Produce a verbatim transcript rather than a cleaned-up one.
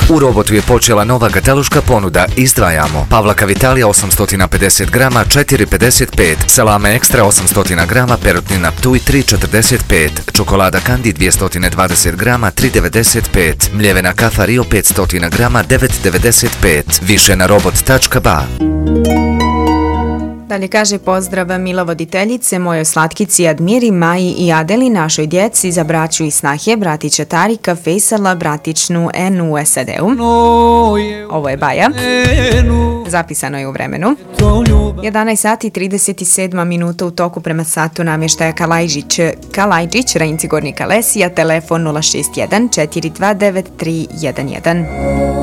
U Robotu je počela nova kataloška ponuda Izdvajamo. Pavlaka Vitalija osamsto pedeset grama četiri pedeset pet, salama ekstra osamsto grama, perutnina Ptuj tri četrdeset pet, čokolada Kandi dvjesto dvadeset grama tri devedeset pet, mljevena kafa Rio petsto grama devet devedeset pet. Više na robot tačka ba. Dalje kaže pozdrav Mila voditeljice, mojoj slatkici Admiri, Maji i Adeli, našoj djeci, za braću i snahe, bratića Tarika, Fejsala, bratičnu Enu u S A D-u. Ovo je Baja. Zapisano je u vremenu. jedanaest sati trideset sedam minuta u toku prema satu namještaja Kalajđić. Kalajđić, Rajnci Gornji Kalesija, telefon nula šest jedan četiri dva devet tri jedan jedan.